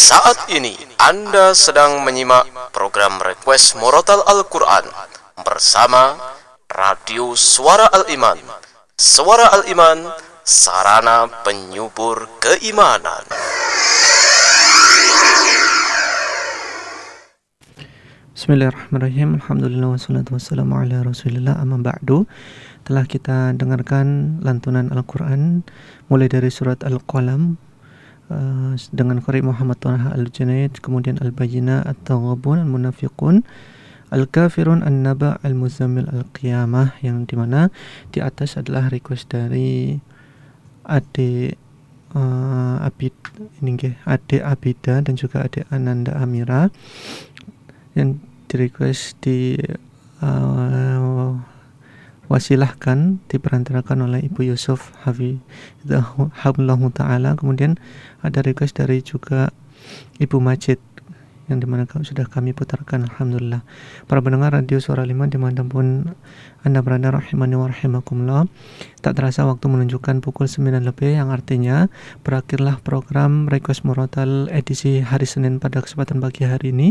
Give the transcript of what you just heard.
Saat ini Anda sedang menyimak program Request Murotal Al-Quran bersama Radio Suara Al-Iman. Suara Al-Iman, sarana penyubur keimanan. Bismillahirrahmanirrahim. Alhamdulillah wassalatu wassalamu ala rasulillah, amma ba'du. Telah kita dengarkan lantunan Al-Quran mulai dari surat Al-Qalam dengan qari Muhammad Taha Al-Junaid, kemudian Al-Bayyinah, At-Taghabun, Al-Munafiqun, Al-Kafirun, An-Naba, Al-Muzammil, Al-Qiyamah, yang dimana di atas adalah request dari adik adik Abida dan juga adik Ananda Amira yang di-request wasilahkan, diperantarakan oleh Ibu Yusuf Hafizahullah Ta'ala. Kemudian ada request dari juga Ibu Majid yang dimana sudah kami putarkan. Alhamdulillah. Para pendengar Radio Suara Al-Iman dimanapun Anda berada, rahimani wa rahimakumullah. Tak terasa waktu menunjukkan pukul 9 lebih, yang artinya berakhirlah program Request Murotal edisi hari Senin pada kesempatan pagi hari ini.